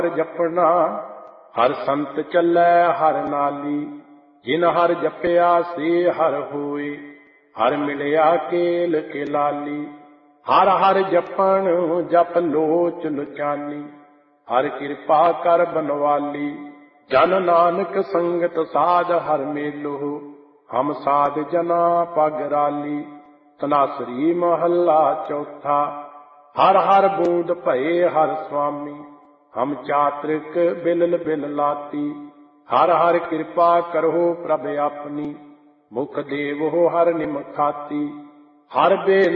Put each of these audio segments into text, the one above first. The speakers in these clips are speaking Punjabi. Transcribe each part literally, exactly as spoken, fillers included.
ਜਪਣਾ ਹਰ ਸੰਤ ਚੱਲੈ ਹਰ ਨਾਲੀ। ਜਿਨ ਹਰ ਜਪਿਆ ਸੇ ਹਰ ਹੋਏ, ਹਰ ਮਿਲਿਆ ਕੇਲ ਕੇ ਲਾਲੀ। ਹਰ ਹਰ ਜਪਣ ਜਪ ਲੋਚ ਲੁਚਾਨੀ, ਹਰ ਕਿਰਪਾ ਕਰ ਬਨਵਾਲੀ। ਜਨ ਨਾਨਕ ਸੰਗਤ ਸਾਧ ਹਰ ਮੇਲੋ, ਹਮ ਸਾਧ ਜਨਾ ਪਗ ਰਾਲੀ। ਤਨਾਸਰੀ ਮਹੱਲਾ ਚੌਥਾ। ਹਰ ਹਰ ਬੂੰਦ ਭਏ ਹਰ ਸੁਆਮੀ, ਹਮ ਚਾਤ੍ਰਿਕ ਬਿਲਲ ਬਿਲ ਲਾਤੀ। ਹਰ ਹਰ ਕਿਰਪਾ ਕਰੋ ਪ੍ਰਭ ਆਪਣੀ, ਮੁਖ ਦੇਵੋ ਹਰ ਨਿਮਖਾਤੀ। ਹਰ ਬਿਨ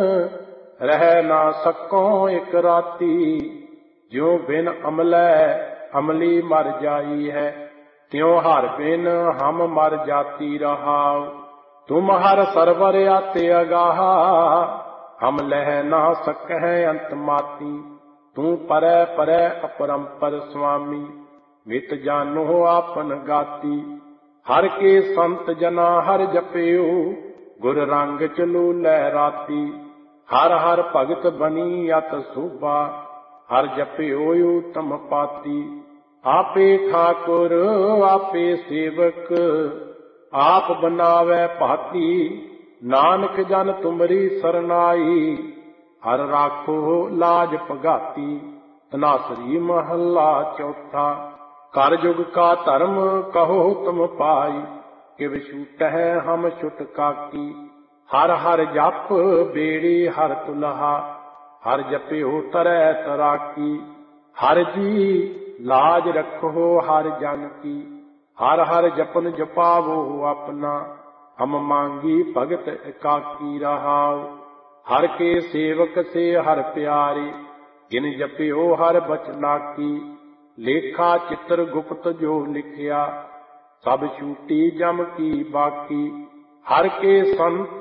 ਰਹਿ ਨਾ ਸਕੋ ਇਕ ਰਾਤੀ, ਜਿਉ ਬਿਨ ਅਮਲੈ ਅਮਲੀ ਮਰ ਜਾਈ ਹੈ। ਤਿਉ ਹਰ ਬਿਨ ਹਮ ਮਰ ਜਾਤੀ ਰਹਾਉ। ਤੁਮ ਹਰ ਸਰਵਰ ਆਤੇ ਅਗਾਹਾ, ਹਮ ਲਹਿ ਨਾ ਸਕਹਿ ਅੰਤ ਮਾਤੀ। ਤੂੰ ਪਰੈ ਪਰੈ ਅਪਰੰਪਰ ਸੁਆਮੀ, ਮਿਤ ਜਾਨੋ ਆਪਨ ਗਾਤੀ। ਹਰ ਕੇ ਸੰਤ ਜਨਾ ਹਰ ਜਪਿਓ, ਗੁਰ ਰੰਗ ਚਲੂ ਲੈ ਰਾਤੀ। ਹਰ ਹਰ ਭਗਤ ਬਨੀ ਅਤ ਸੋਭਾ, ਹਰ ਜਪਿਓ ਊਤਮ ਪਾਤੀ। ਆਪੇ ਠਾਕੁਰ ਆਪੇ ਸੇਵਕ, ਆਪ ਬਨਾਵੈ ਭਾਤੀ। ਨਾਨਕ ਜਨ ਤੁਮਰੀ ਸਰਨਾਈ, ਹਰ ਰਾਖੋ ਲਾਜ ਭਗਾਤੀ। ਤਨਾਸਰੀ ਮਹੱਲਾ ਚੌਥਾ। ਕਰ ਜੁਗ ਕਾ ਧਰਮ ਕਹੋ ਤੁਮ ਪਾਈ, ਕਿਵ ਛੂਟਹਿ ਹਮ ਛੁਟ ਕਾਕੀ। ਹਰ ਹਰ ਜਪ ਬੇੜੀ ਹਰ ਤੁਲਹਾ, ਹਰ ਜਪਿਓ ਤਰੈ ਤਰਾਕੀ। ਹਰ ਜੀ ਲਾਜ ਰੱਖੋ ਹਰ ਜਨ ਕੀ, ਹਰ ਹਰ ਜਪਨ ਜਪਾਵੋ ਆਪਣਾ। ਹਮ ਮਾਂਗੀ ਭਗਤ ਇਕਾਕੀ ਰਹਾਉ। ਹਰ ਕੇ ਸੇਵਕ ਸੇ ਹਰ ਪਿਆਰੇ, ਜਿਨ ਜਪਿਓ ਹਰ ਬਚਨਾਕੀ। ਲੇਖਾ ਚਿੱਤਰ ਗੁਪਤ ਜੋ ਲਿਖਿਆ, ਸਭ ਛੂਟੀ ਜਮ ਕੀ ਬਾਕੀ। ਹਰ ਕੇ ਸੰਤ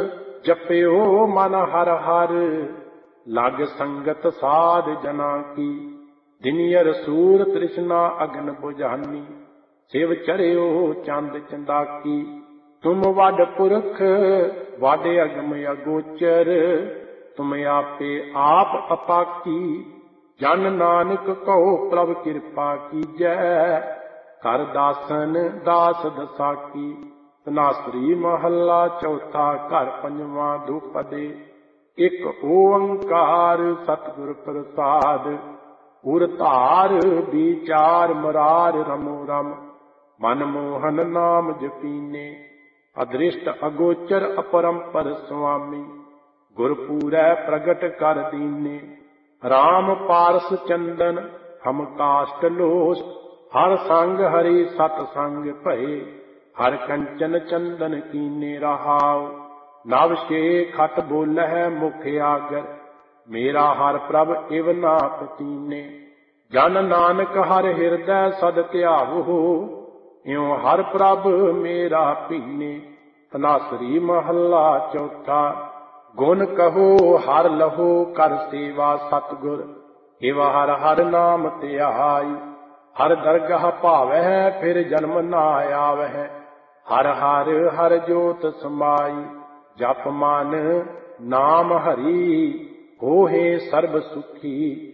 ਜਪਿਓ ਮਨ ਹਰ ਹਰ, ਲਗ ਸੰਗਤ ਸਾਧ ਜਨਾ ਕੀ। ਦਿਨਿਅਰ ਸੂਰ ਤ੍ਰਿਸ਼ਨਾ ਅਗਨ ਬੁਝਾਨੀ, ਸਿਵ ਚਰਿਓ ਚੰਦ ਚੰਦਾਕੀ। ਤੁਮ ਵੱਡ ਪੁਰਖ ਵੱਡ ਅਗਮ ਅਗੋਚਰ, ਤੁਮ ਆਪੇ ਆਪ ਅਪਾਕੀ। ਜਨ ਨਾਨਕ ਕਹੋ ਪ੍ਰਭ ਕਿਰਪਾ ਕੀਜੈ, ਕਰ ਦਾਸਨ ਦਾਸ ਦਸਾਕੀ। ਤਨਾਸਰੀ ਮਹੱਲਾ ਚੌਥਾ। ਘਰ ਪੰਜਵਾਂ ਦੁਪਦੇ। ਇਕ ਓੰਕਾਰ ਸਤਿਗੁਰ ਪ੍ਰਸਾਦ, ਉਰ ਧਾਰ ਵਿਚਾਰ ਮਰਾਰ ਰਮੋ ਰਮ। ਮਨ ਮੋਹਨ ਨਾਮ ਜਪੀਨੇ, ਅਦ੍ਰਿਸ਼ਟ ਅਗੋਚਰ ਅਪਰੰਪਰ ਸੁਆਮੀ। ਗੁਰ ਪੂਰੈ ਪ੍ਰਗਟ ਕਰ ਦੀਨੇ, ਰਾਮ ਪਾਰਸ ਚੰਦਨ ਹਮ ਕਾਸ਼ਟ ਲੋਸ। ਹਰ ਸੰਗ ਹਰੀ ਸਤ ਸੰਗ ਭਏ, ਹਰ ਕੰਚਨ ਚੰਦਨ ਕੀਨੇ ਰਹਾਉ। ਨਵ ਛੇ ਖਟ ਬੋਲਹਿ ਮੁਖ ਆਗਰ, ਮੇਰਾ ਹਰ ਪ੍ਰਭ ਇਵ ਨਾ ਪਤੀਨੇ। ਜਨ ਨਾਨਕ ਹਰ ਹਿਰਦੈ ਸਦ ਧਿਆਵੋ, ਇਉ ਹਰ ਪ੍ਰਭ ਮੇਰਾ ਭੀਨੇ। ਤਨਾਸਰੀ ਮਹੱਲਾ ਚੌਥਾ। ਗੁਣ ਕਹੋ ਹਰ ਲਹੋ ਕਰ ਸੇਵਾ ਸਤਿਗੁਰ, ਇਵ ਹਰ ਹਰ ਨਾਮ ਧਿਆਈ। ਹਰ ਦਰਗਹ ਭਾਵਹਿ ਫਿਰ ਜਨਮ ਨਾ ਆਵਹਿ, ਹਰ ਹਰ ਹਰ ਜੋਤ ਸਮਾਈ। ਜਪ ਮਨ ਨਾਮ ਹਰੀ, ਹੋਹਿ ਸਰਬ ਸੁਖੀ।